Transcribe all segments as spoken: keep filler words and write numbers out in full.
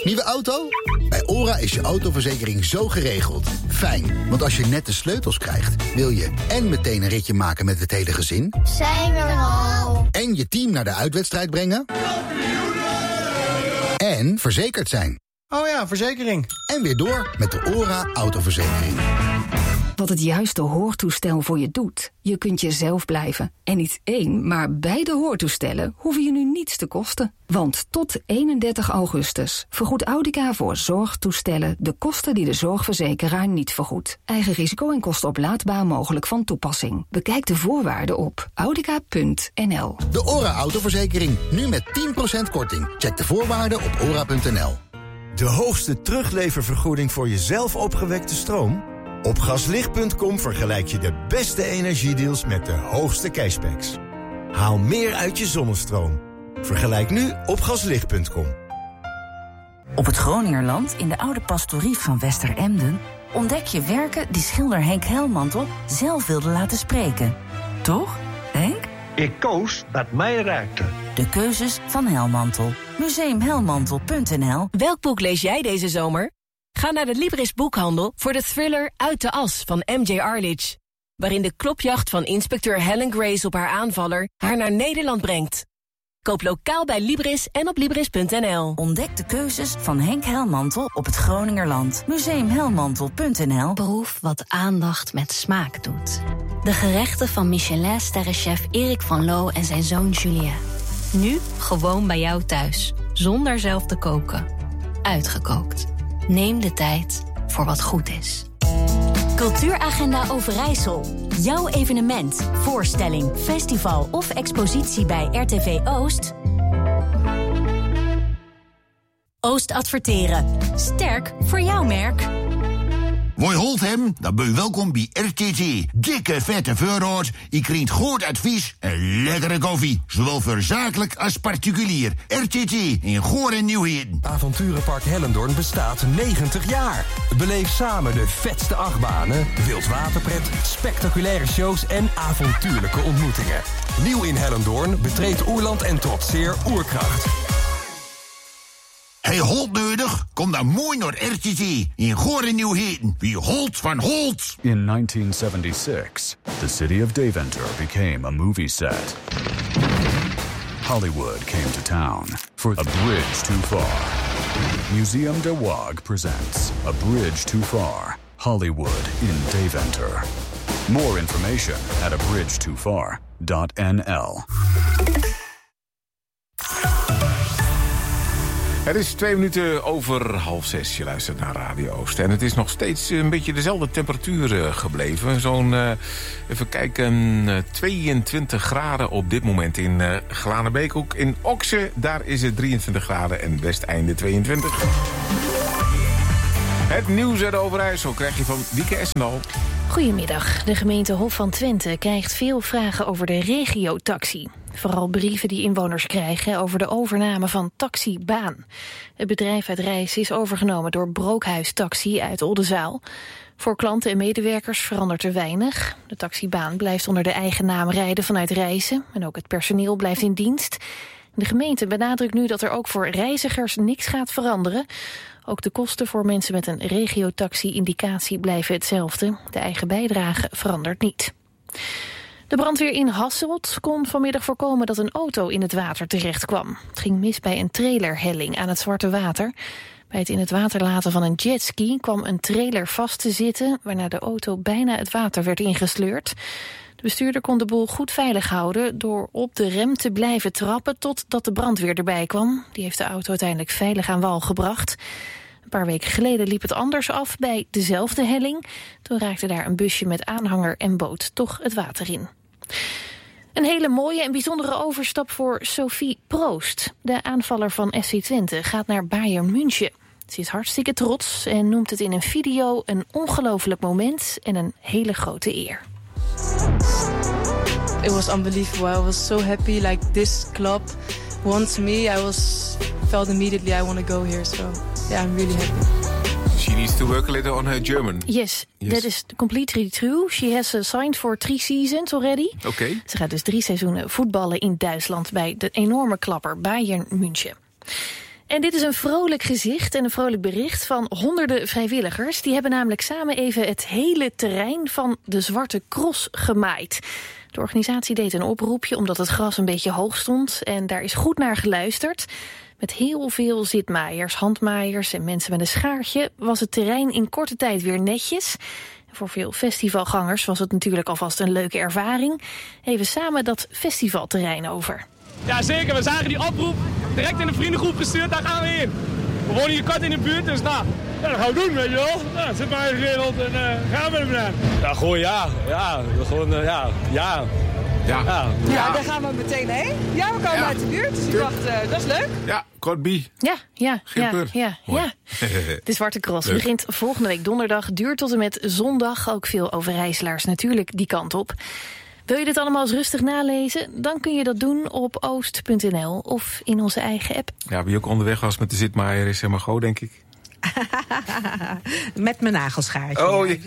Nieuwe auto? Bij OHRA is je autoverzekering zo geregeld. Fijn, want als je net de sleutels krijgt, wil je en meteen een ritje maken met het hele gezin. Zijn we er al? En je team naar de uitwedstrijd brengen. En verzekerd zijn. Oh ja, verzekering. En weer door met de OHRA autoverzekering. Wat het juiste hoortoestel voor je doet. Je kunt jezelf blijven. En niet één, maar beide hoortoestellen hoeven je nu niets te kosten. Want tot eenendertig augustus vergoedt Audica voor zorgtoestellen de kosten die de zorgverzekeraar niet vergoedt. Eigen risico en kosten oplaadbaar mogelijk van toepassing. Bekijk de voorwaarden op audica punt n l. De OHRA autoverzekering, nu met tien procent korting. Check de voorwaarden op ora punt n l. De hoogste terugleververgoeding voor je zelf opgewekte stroom? Op gaslicht punt com vergelijk je de beste energiedeals met de hoogste cashbacks. Haal meer uit je zonnestroom. Vergelijk nu op gaslicht punt com. Op het Groningerland, in de oude pastorie van Westeremden, ontdek je werken die schilder Henk Helmantel zelf wilde laten spreken. Toch, Henk? Ik koos wat mij raakte. De keuzes van Helmantel. museum helmantel punt n l. Welk boek lees jij deze zomer? Ga naar de Libris boekhandel voor de thriller Uit de As van M J Arledge, waarin de klopjacht van inspecteur Helen Grace op haar aanvaller haar naar Nederland brengt. Koop lokaal bij Libris en op libris punt n l. Ontdek de keuzes van Henk Helmantel op het Groningerland. museum helmantel punt n l. Proef wat aandacht met smaak doet. De gerechten van Michelin-sterrenchef Erik van Loo en zijn zoon Julien. Nu gewoon bij jou thuis, zonder zelf te koken. Uitgekookt. Neem de tijd voor wat goed is. Cultuuragenda Overijssel. Jouw evenement, voorstelling, festival of expositie bij R T V Oost? Oost Adverteren. Sterk voor jouw merk. Mooi holt hem, dan ben je welkom bij R T T. Dikke vette voorraad, je krijgt goed advies en lekkere koffie. Zowel voor zakelijk als particulier. R T T in Goor en Nieuwheden. Avonturenpark Hellendoorn bestaat negentig jaar. Beleef samen de vetste achtbanen, wildwaterpret, spectaculaire shows en avontuurlijke ontmoetingen. Nieuw in Hellendoorn betreedt Oerland en trotseer Oerkracht. Hey, Holt nodig? Kom dan mooi naar R T T in Goor en Nieuwheden. Wie Holt van Holt. In nineteen seventy-six, the city of Deventer became a movie set. Hollywood came to town for A Bridge Too Far. Museum de Waag presents A Bridge Too Far, Hollywood in Deventer. More information at a bridge too far dot n l. Het is twee minuten over half zes. Je luistert naar Radio Oost. En het is nog steeds een beetje dezelfde temperatuur gebleven. Zo'n, uh, even kijken, uh, tweeëntwintig graden op dit moment in uh, Glanenbeekhoek. In Okse, daar is het drieëntwintig graden en Westeinde tweeëntwintig. Het nieuws uit Overijssel krijg je van Wieke Essendal. Goedemiddag. De gemeente Hof van Twente krijgt veel vragen over de regiotaxi. Vooral brieven die inwoners krijgen over de overname van Taxi Baan. Het bedrijf uit Rijssen is overgenomen door Brookhuis Taxi uit Oldenzaal. Voor klanten en medewerkers verandert er weinig. De taxibaan blijft onder de eigen naam rijden vanuit Rijssen. En ook het personeel blijft in dienst. De gemeente benadrukt nu dat er ook voor reizigers niks gaat veranderen. Ook de kosten voor mensen met een regiotaxi-indicatie blijven hetzelfde. De eigen bijdrage verandert niet. De brandweer in Hasselt kon vanmiddag voorkomen dat een auto in het water terecht kwam. Het ging mis bij een trailerhelling aan het Zwarte Water. Bij het in het water laten van een jetski kwam een trailer vast te zitten, waarna de auto bijna het water werd ingesleurd. De bestuurder kon de boel goed veilig houden door op de rem te blijven trappen totdat de brandweer erbij kwam. Die heeft de auto uiteindelijk veilig aan wal gebracht. Een paar weken geleden liep het anders af bij dezelfde helling. Toen raakte daar een busje met aanhanger en boot toch het water in. Een hele mooie en bijzondere overstap voor Sophie Proost. De aanvaller van F C Twente gaat naar Bayern München. Ze is hartstikke trots en noemt het in een video een ongelooflijk moment en een hele grote eer. It was unbelievable. I was so happy. Like this club wants me. I was felt immediately I want to go here. So yeah, I'm really happy. She needs to work a little on her German. Yes, yes. That is completely true. She has uh, signed for three seasons already. Oké. Okay. Ze gaat dus drie seizoenen voetballen in Duitsland bij de enorme klapper Bayern München. En dit is een vrolijk gezicht en een vrolijk bericht van honderden vrijwilligers. Die hebben namelijk samen even het hele terrein van de Zwarte Cross gemaaid. De organisatie deed een oproepje omdat het gras een beetje hoog stond. En daar is goed naar geluisterd. Met heel veel zitmaaiers, handmaaiers en mensen met een schaartje was het terrein in korte tijd weer netjes. Voor veel festivalgangers was het natuurlijk alvast een leuke ervaring. Even samen dat festivalterrein over. Ja, zeker. We zagen die oproep direct in de vriendengroep gestuurd. Daar gaan we heen. We wonen hier kort in de buurt, dus nou, ja, dat gaan we doen, weet je wel. Ja, het zit maar geregeld en uh, gaan we er maar. Ja, gewoon ja. Ja, gewoon uh, ja. Ja. Ja. Ja, ja, daar gaan we meteen heen. Ja, we komen ja. uit de buurt, dus ik dacht, uh, dat is leuk. Ja, Kortbie. Ja, ja, Gimper. ja, ja, ja. De Zwarte Cross leuk. Begint volgende week donderdag, duurt tot en met zondag. Ook veel Overijsselaars natuurlijk die kant op. Wil je dit allemaal eens rustig nalezen? Dan kun je dat doen op oost punt n l of in onze eigen app. Ja, wie ook onderweg was met de zitmaaier is helemaal go, denk ik. Met mijn nagelschaartje. Oh, je...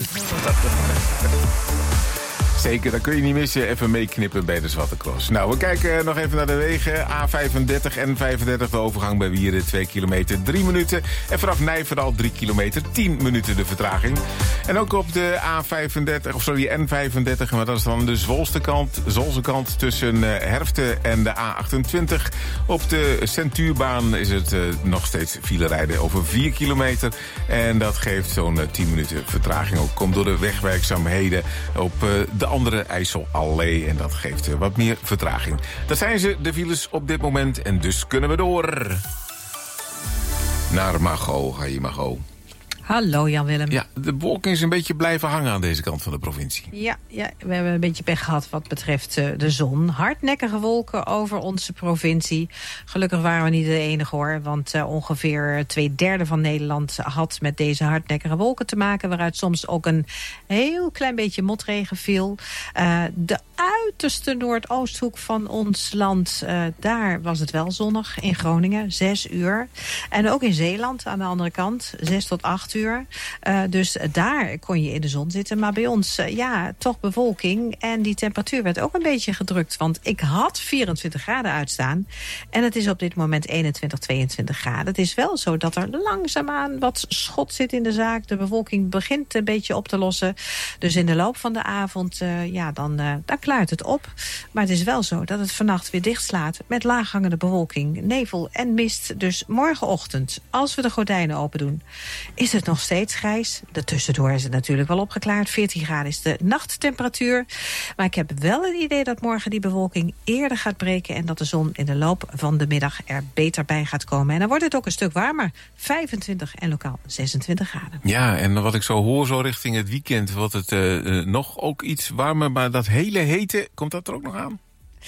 Zeker, dan kun je niet missen. Even meeknippen bij de Zwarte Cross. Nou, we kijken nog even naar de wegen. A vijfendertig en vijfendertig, de overgang bij Wieren, twee kilometer, drie minuten. En vanaf Nijverdal drie kilometer, tien minuten de vertraging. En ook op de A vijfendertig, of sorry, N vijfendertig, maar dat is dan de Zwolse kant, Zwolse kant tussen Herften en de A achtentwintig. Op de Centuurbaan is het uh, nog steeds file rijden over vier kilometer. En dat geeft zo'n uh, tien minuten vertraging. Ook komt door de wegwerkzaamheden op uh, de andere IJsselallee. En dat geeft uh, wat meer vertraging. Dat zijn ze, de files op dit moment. En dus kunnen we door naar Margot. Hi Margot. Hallo Jan-Willem. Ja, de bewolking is een beetje blijven hangen aan deze kant van de provincie. Ja, ja, we hebben een beetje pech gehad wat betreft uh, de zon. Hardnekkige wolken over onze provincie. Gelukkig waren we niet de enige hoor. Want uh, ongeveer twee derde van Nederland had met deze hardnekkige wolken te maken. Waaruit soms ook een heel klein beetje motregen viel. Uh, de uiterste noordoosthoek van ons land, uh, daar was het wel zonnig. In Groningen, zes uur. En ook in Zeeland aan de andere kant, zes tot acht uur. Uh, dus daar kon je in de zon zitten. Maar bij ons, uh, ja, toch bewolking. En die temperatuur werd ook een beetje gedrukt. Want ik had vierentwintig graden uitstaan. En het is op dit moment eenentwintig, tweeëntwintig graden. Het is wel zo dat er langzaamaan wat schot zit in de zaak. De bewolking begint een beetje op te lossen. Dus in de loop van de avond, uh, ja, dan, uh, dan klaart het op. Maar het is wel zo dat het vannacht weer dichtslaat. Met laaghangende bewolking, nevel en mist. Dus morgenochtend, als we de gordijnen open doen, is het nog steeds grijs. Daartussendoor is het natuurlijk wel opgeklaard. veertien graden is de nachttemperatuur. Maar ik heb wel het idee dat morgen die bewolking eerder gaat breken en dat de zon in de loop van de middag er beter bij gaat komen. En dan wordt het ook een stuk warmer. vijfentwintig en lokaal zesentwintig graden. Ja, en wat ik zo hoor zo richting het weekend wordt het uh, nog ook iets warmer. Maar dat hele hete, komt dat er ook nog aan?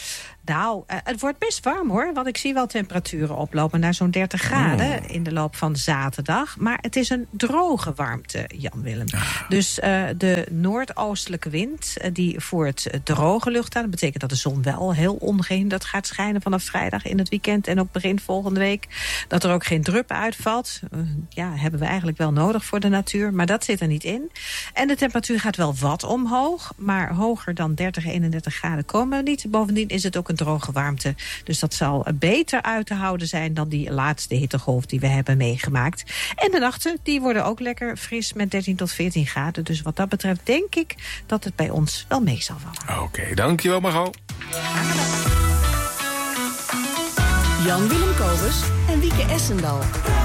Nou, uh, het wordt best warm hoor. Want ik zie wel temperaturen oplopen naar zo'n dertig graden oh. in de loop van zaterdag. Maar het is een droge warmte, Jan-Willem. Ah. Dus uh, de noordoostelijke wind uh, die voert uh, droge lucht aan. Dat betekent dat de zon wel heel ongehinderd gaat schijnen vanaf vrijdag in het weekend. En ook begin volgende week. Dat er ook geen drup uitvalt. Uh, ja, hebben we eigenlijk wel nodig voor de natuur. Maar dat zit er niet in. En de temperatuur gaat wel wat omhoog. Maar hoger dan dertig, eenendertig graden komen we niet. Bovendien is het ook een droge warmte. Dus dat zal beter uit te houden zijn dan die laatste hittegolf die we hebben meegemaakt. En de nachten, die worden ook lekker fris met dertien tot veertien graden. Dus wat dat betreft denk ik dat het bij ons wel mee zal vallen. Oké, okay, dankjewel Margot. Jan-Willem Kobus en Wieke Essendal.